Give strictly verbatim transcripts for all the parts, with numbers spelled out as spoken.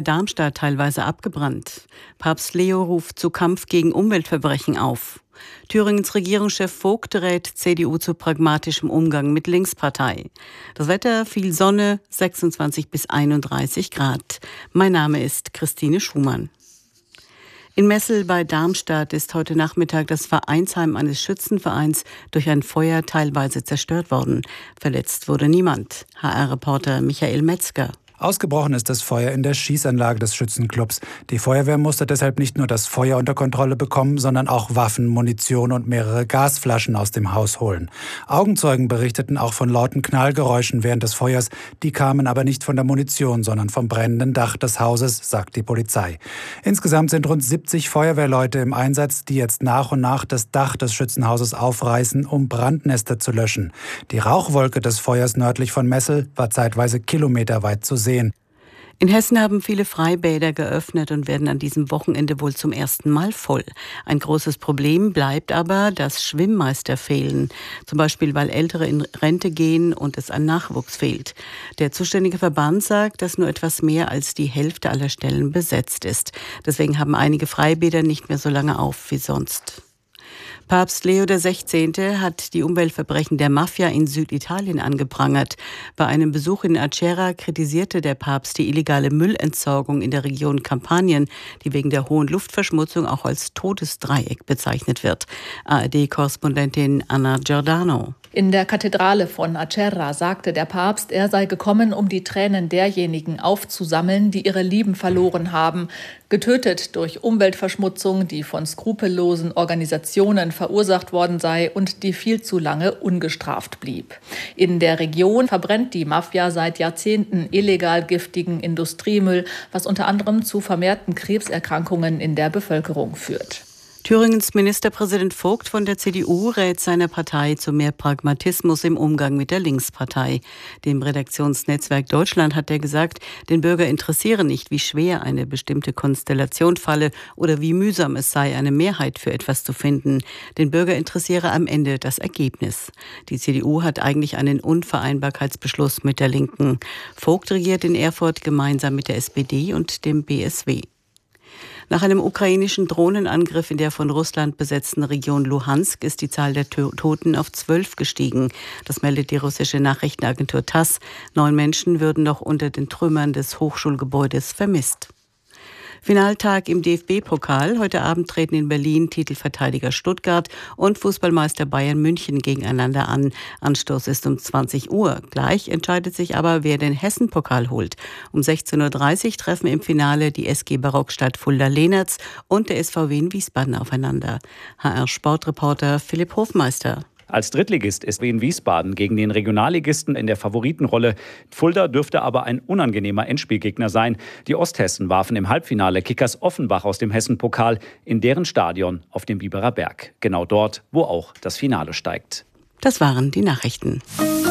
Darmstadt teilweise abgebrannt. Papst Leo ruft zu Kampf gegen Umweltverbrechen auf. Thüringens Regierungschef Vogt rät C D U zu pragmatischem Umgang mit Linkspartei. Das Wetter, viel Sonne, sechsundzwanzig bis einunddreißig Grad. Mein Name ist Christine Schumann. In Messel bei Darmstadt ist heute Nachmittag das Vereinsheim eines Schützenvereins durch ein Feuer teilweise zerstört worden. Verletzt wurde niemand. H R-Reporter Michael Metzger. Ausgebrochen ist das Feuer in der Schießanlage des Schützenclubs. Die Feuerwehr musste deshalb nicht nur das Feuer unter Kontrolle bekommen, sondern auch Waffen, Munition und mehrere Gasflaschen aus dem Haus holen. Augenzeugen berichteten auch von lauten Knallgeräuschen während des Feuers. Die kamen aber nicht von der Munition, sondern vom brennenden Dach des Hauses, sagt die Polizei. Insgesamt sind rund siebzig Feuerwehrleute im Einsatz, die jetzt nach und nach das Dach des Schützenhauses aufreißen, um Brandnester zu löschen. Die Rauchwolke des Feuers nördlich von Messel war zeitweise kilometerweit zu sehen. In Hessen haben viele Freibäder geöffnet und werden an diesem Wochenende wohl zum ersten Mal voll. Ein großes Problem bleibt aber, dass Schwimmmeister fehlen. Zum Beispiel, weil Ältere in Rente gehen und es an Nachwuchs fehlt. Der zuständige Verband sagt, dass nur etwas mehr als die Hälfte aller Stellen besetzt ist. Deswegen haben einige Freibäder nicht mehr so lange auf wie sonst. Papst Leo der Sechzehnte hat die Umweltverbrechen der Mafia in Süditalien angeprangert. Bei einem Besuch in Acerra kritisierte der Papst die illegale Müllentsorgung in der Region Kampanien, die wegen der hohen Luftverschmutzung auch als Todesdreieck bezeichnet wird. A R D-Korrespondentin Anna Giordano. In der Kathedrale von Acerra sagte der Papst, er sei gekommen, um die Tränen derjenigen aufzusammeln, die ihre Lieben verloren haben, getötet durch Umweltverschmutzung, die von skrupellosen Organisationen verursacht worden sei und die viel zu lange ungestraft blieb. In der Region verbrennt die Mafia seit Jahrzehnten illegal giftigen Industriemüll, was unter anderem zu vermehrten Krebserkrankungen in der Bevölkerung führt. Thüringens Ministerpräsident Vogt von der C D U rät seiner Partei zu mehr Pragmatismus im Umgang mit der Linkspartei. Dem Redaktionsnetzwerk Deutschland hat er gesagt, den Bürger interessiere nicht, wie schwer eine bestimmte Konstellation falle oder wie mühsam es sei, eine Mehrheit für etwas zu finden. Den Bürger interessiere am Ende das Ergebnis. Die C D U hat eigentlich einen Unvereinbarkeitsbeschluss mit der Linken. Vogt regiert in Erfurt gemeinsam mit der S P D und dem B S W. Nach einem ukrainischen Drohnenangriff in der von Russland besetzten Region Luhansk ist die Zahl der Toten auf zwölf gestiegen. Das meldet die russische Nachrichtenagentur Tass. Neun Menschen würden noch unter den Trümmern des Hochschulgebäudes vermisst. Finaltag im D F B-Pokal. Heute Abend treten in Berlin Titelverteidiger Stuttgart und Fußballmeister Bayern München gegeneinander an. Anstoß ist um zwanzig Uhr. Gleich entscheidet sich aber, wer den Hessen-Pokal holt. Um sechzehn Uhr dreißig treffen im Finale die S G Barockstadt Fulda-Lehnertz und der S V W in Wiesbaden aufeinander. H R-Sportreporter Philipp Hofmeister. Als Drittligist ist Wien Wiesbaden gegen den Regionalligisten in der Favoritenrolle. Fulda dürfte aber ein unangenehmer Endspielgegner sein. Die Osthessen warfen im Halbfinale Kickers Offenbach aus dem Hessen-Pokal in deren Stadion auf dem Biberer Berg. Genau dort, wo auch das Finale steigt. Das waren die Nachrichten.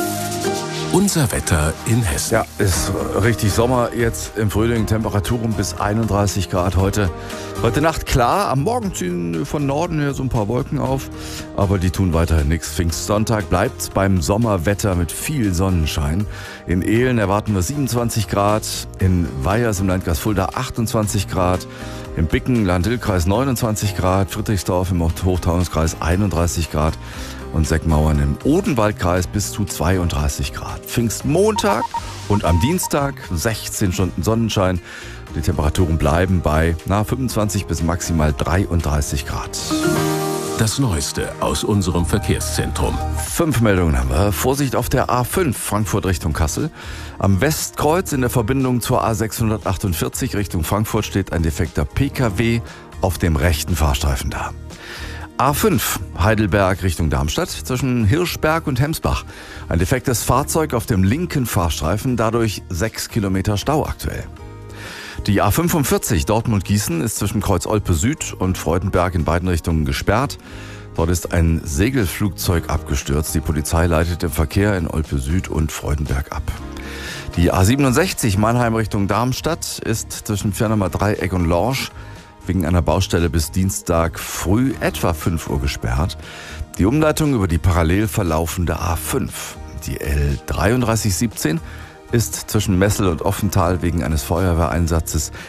Unser Wetter in Hessen. Ja, ist richtig Sommer jetzt im Frühling. Temperaturen bis einunddreißig Grad heute. Heute Nacht klar. Am Morgen ziehen von Norden her so ein paar Wolken auf. Aber die tun weiterhin nichts. Pfingstsonntag bleibt beim Sommerwetter mit viel Sonnenschein. In Ehlen erwarten wir siebenundzwanzig Grad. In Weyers im Landkreis Fulda achtundzwanzig Grad. Im Bicken, Land-Dill-Kreis neunundzwanzig Grad. Friedrichsdorf im Hochtaunuskreis einunddreißig Grad. Und Seckmauern im Odenwaldkreis bis zu zweiunddreißig Grad. Pfingstmontag und am Dienstag sechzehn Stunden Sonnenschein. Die Temperaturen bleiben bei na, fünfundzwanzig bis maximal dreiunddreißig Grad. Das Neueste aus unserem Verkehrszentrum. Fünf Meldungen haben wir. Vorsicht auf der A fünf Frankfurt Richtung Kassel. Am Westkreuz in der Verbindung zur A sechshundertachtundvierzig Richtung Frankfurt steht ein defekter P K W auf dem rechten Fahrstreifen da. A fünf Heidelberg Richtung Darmstadt zwischen Hirschberg und Hemsbach. Ein defektes Fahrzeug auf dem linken Fahrstreifen, dadurch sechs Kilometer Stau aktuell. Die A fünfundvierzig Dortmund-Gießen ist zwischen Kreuz Olpe Süd und Freudenberg in beiden Richtungen gesperrt. Dort ist ein Segelflugzeug abgestürzt. Die Polizei leitet den Verkehr in Olpe Süd und Freudenberg ab. Die A siebenundsechzig Mannheim Richtung Darmstadt ist zwischen Firnheimer Dreieck und Lorsch wegen einer Baustelle bis Dienstag früh etwa fünf Uhr gesperrt. Die Umleitung über die parallel verlaufende A fünf, die L dreiunddreißig siebzehn, ist zwischen Messel und Offental wegen eines Feuerwehreinsatzes